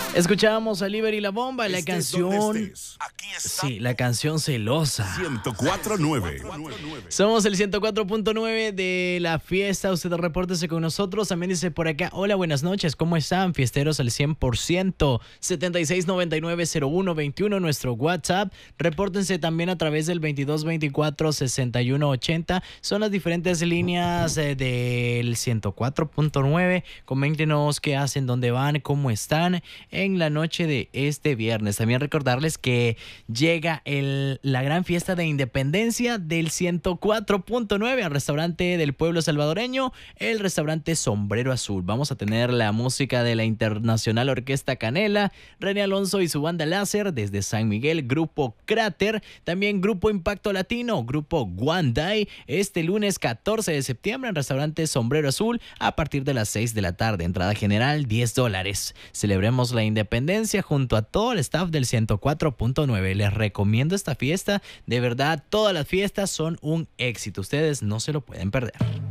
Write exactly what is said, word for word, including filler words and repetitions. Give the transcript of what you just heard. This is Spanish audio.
Escuchábamos a Liber y la Bomba, la Estés canción. donde estés, aquí está Sí, la canción celosa. ciento cuatro punto nueve. Somos el ciento cuatro punto nueve de la fiesta. Usted repórtese con nosotros. También dice por acá: hola, buenas noches. ¿Cómo están? Fiesteros al cien por ciento. setenta y seis noventa y nueve cero uno veintiuno, nuestro WhatsApp. Repórtense también a través del veintidós veinticuatro sesenta y uno ochenta. Son las diferentes líneas eh, del ciento cuatro punto nueve. Coméntenos qué hacen, dónde van, cómo están en la noche de este viernes. También recordarles que llega el, la gran fiesta de independencia del ciento cuatro punto nueve al restaurante del pueblo salvadoreño, el restaurante Sombrero Azul. Vamos a tener la música de la Internacional Orquesta Canela, René Alonso y su banda láser desde San Miguel, Grupo Cráter, también Grupo Impacto Latino, Grupo Guanday, este lunes catorce de septiembre en restaurante Sombrero Azul a partir de las seis de la tarde. Entrada general diez dólares. Celebremos la independencia junto a todo el staff del ciento cuatro punto nueve. Les recomiendo esta fiesta. De verdad, todas las fiestas son un éxito. Ustedes no se lo pueden perder.